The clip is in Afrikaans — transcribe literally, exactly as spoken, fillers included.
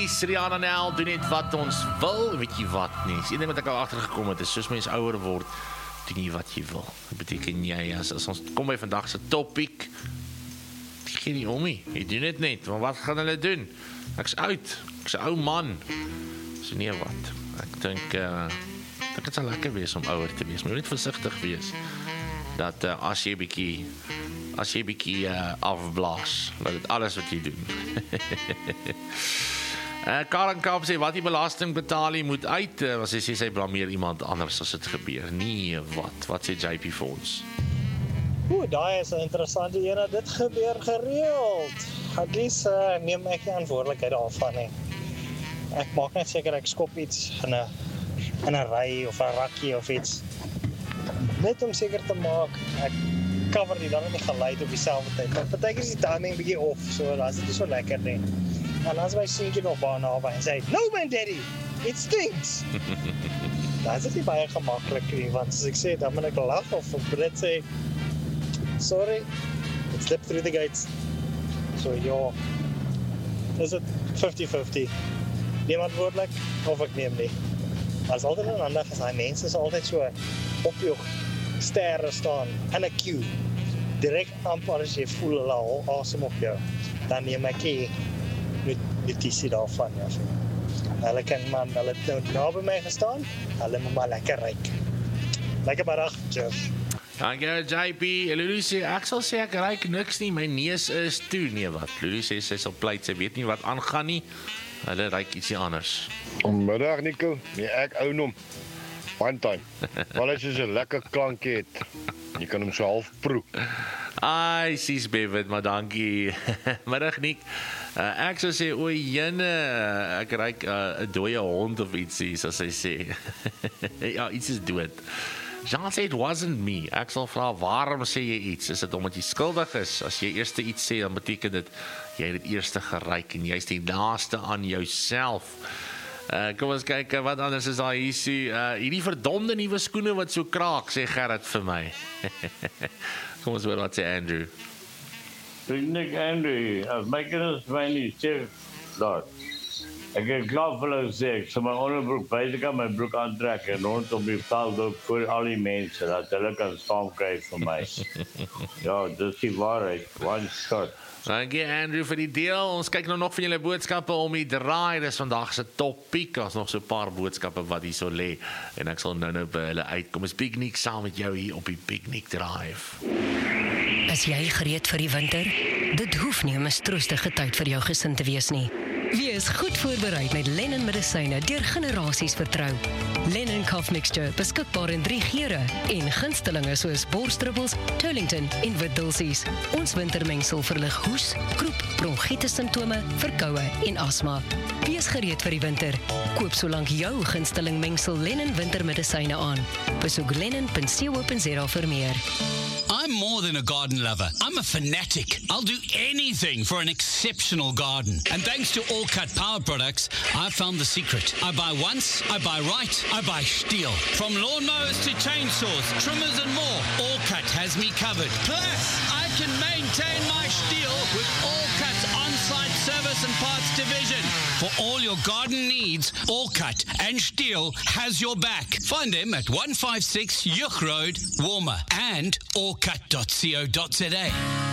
Elise, Rihanna Nel, doen net wat ons wil, weet jy wat nie. Dis een ding wat ek al agtergekom het, is soos mens ouer word, doen jy wat jy wil. Dat beteken jy, as, as ons kom by vandag se topic, die gee nie om nie, jy doen dit net, want wat gaan hulle doen? Ek's oud, ek's 'n ou man, so nee wat, ek dink, uh, ek het sal lekker wees om ouer te wees, maar jy moet net versigtig wees, dat uh, as jy bietjie, as jy bietjie uh, afblaas, dat dit alles wat jy doen. uh, Karen Kamp sê, wat die belasting betaal jy moet uit, uh, as hy sê, sy blameer iemand anders as dit gebeur. Nee, wat, wat sê J P vir ons? Oeh, daai is 'n interessante een, dit gebeur gereeld. At least uh, neem ek die verantwoordelikheid daarvan nie. Ek maak net seker ek skop iets in 'n in 'n ry of 'n rakkie of iets. Net om seker te maak ek cover die dan nie geluid op dieselfde tyd. Maar partykeer is die timing bietjie off, so dan is dit nie so lekker nie. En as my seentjie nog baie naby en sê, "No man daddy, it stinks." Dan is dit nie baie gemaklik nie, want as ek sê dan moet ek lag of op dit sê, "Sorry, it slipped through the gates." So ja, is dit fifty fifty. Neem verantwoordelik of ek neem nie. Maar is altyd 'n ander as hy mense is altyd so op jou sterre staan in 'n queue. Direk amper as jy voel hulle al asem op jou, dan neem ek nie notisie daarvan. Ja. Hulle kan man, hulle het nou naby my gestaan, hulle moet maar lekker ryk. Lekker middag, cheers. Dankie J P. Lulu sê, ek sal sê ek ryk niks nie, my neus is toe. Nee wat, Lulu sê sy sal pleit, sy weet nie wat aangaan nie. Hulle ryk ietsie anders. Middag Nico, nee ek ou hom. One time. Wel as jy 'n lekker klankie het. Jy kan hom so half proe. Ai, sies Bevid, maar dankie. Middag Nick. Uh, ek sou sê o jene, ek ryk 'n uh, dooie hond of ietsie, soos hy sê. Ja, iets is dood. Jean sê it wasn't me. Ek sal vra, waarom sê jy iets? Is dit omdat jy skuldig is? As jy eers iets sê, dan beteken dit jy het dit eers geryk en jy's die naaste aan jouself. Uh, kom ons kyk wat anders is daar hier. Uh, hierdie verdomde nuwe skoene wat so kraak, sê Gerrit vir my. Kom ons hoor wat sê Andrew. Vriendelik Andrew, as my kinders my nie sê dat ek het klaar vir hulle sê, ek sal my onderbroek buitekant my broek aantrek en rondom die veld ook voor al die mense, dat hulle kan staan kry vir my. Ja, dis die waarheid, one shot. Dankie Andrew vir die deel. Ons kyk nou nog van julle boodskappe om die draai. Dis vandag se topiek. Ons nog so 'n paar boodskappe wat hier so lê en ek sal nou-nou by hulle uitkom. Ons piknik saam met jou hier op die Piknik Drive. Is jy gereed vir die winter? Dit hoef nie 'n mistroostige tyd vir jou gesin te wees nie. Wees goed voorbereid met Lennon medisyne deur generasies vertrou. Lennon Cough Mixture, beskikbaar in drie geure en gunstelinge soos borsdruppels, Turlington en Witdulsies. Ons wintermengsel verlig hoes, kroep, bronchitis simptome, verkoue en asma. Wees gereed vir die winter. Koop solank jou gunsteling mengsel Lennon wintermedisyne aan. Besoek lennon punt co punt za vir meer. I'm more than a garden lover. I'm a fanatic. I'll do anything for an exceptional garden. And thanks to All Cut Power Products, I found the secret. I buy once, I buy right, I buy steel. From lawnmowers to chainsaws, trimmers and more, All Cut has me covered. Plus, I can maintain my steel with All Cut's on-site service and parts division. For all your garden needs, All Cut and Steel has your back. Find them at one five six Yuck Road, Walmer and all cut dot co dot za.